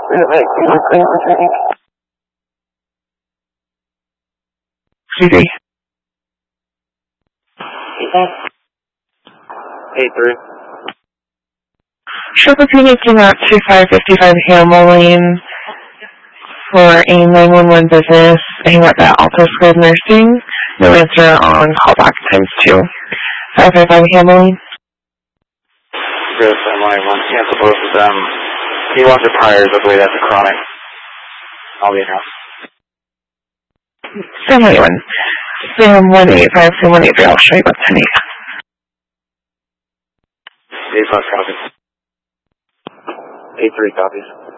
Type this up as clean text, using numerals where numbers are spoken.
CD. 8-3. Triple Phoenix out 2555 Hamelin for a 911 business. Hang up at Alto Square Nursing. No answer on callback ×2. 555 Hamelin. Chris, I'm like, once cancel both of them. He wants the priors, I believe that's a chronic. I'll be in house. Sam 181. Sam 185, Sam 183, I'll show you about 10-8. 8-5 copies. 8-3 copies.